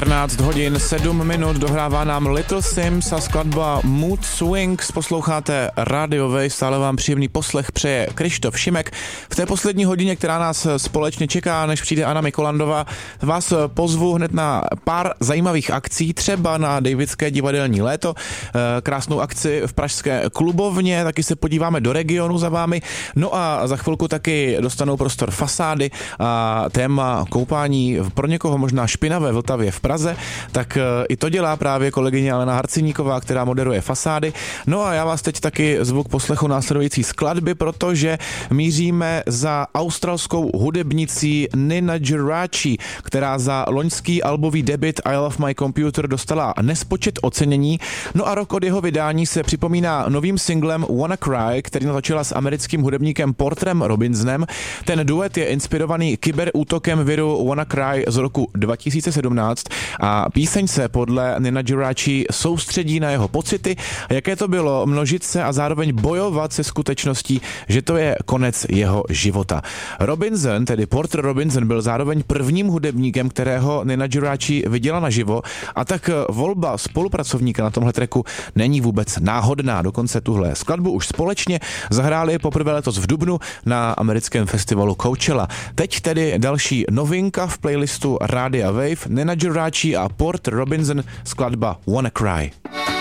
14 hodin 7 minut dohrává nám Little Sims a skladba Mood Swings. Posloucháte Radio Wave, stále vám příjemný poslech přeje Krištof Šimek. V té poslední hodině, která nás společně čeká, než přijde Anna Mikolandová, vás pozvu hned na pár zajímavých akcí, třeba na Davidské divadelní léto, krásnou akci v pražské klubovně, taky se podíváme do regionu za vámi, no a za chvilku taky dostanou prostor fasády a téma koupání pro někoho možná špinavé Vltavě v Praze, tak i to dělá právě kolegyně Alena Harciníková, která moderuje fasády. No a já vás teď taky zvu k poslechu následující skladby, protože míříme za australskou hudebnicí Nina Geraci, která za loňský albový debut I Love My Computer dostala nespočet ocenění. No a rok od jeho vydání se připomíná novým singlem Wanna Cry, který natočila s americkým hudebníkem Porterem Robinsonem. Ten duet je inspirovaný kyberútokem viru Wanna Cry z roku 2017 a píseň se podle Nina Geraci soustředí na jeho pocity, jaké to bylo množit se a zároveň bojovat se skutečností, že to je konec jeho života. Robinson, tedy Porter Robinson, byl zároveň prvním hudebníkem, kterého Nina Geraci viděla naživo, a tak volba spolupracovníka na tomhle tracku není vůbec náhodná. Dokonce tuhle skladbu už společně zahráli poprvé letos v dubnu na americkém festivalu Coachella. Teď tedy další novinka v playlistu Rádia Wave, Nina Geraci a Porter Robinson, skladba Wanna Cry.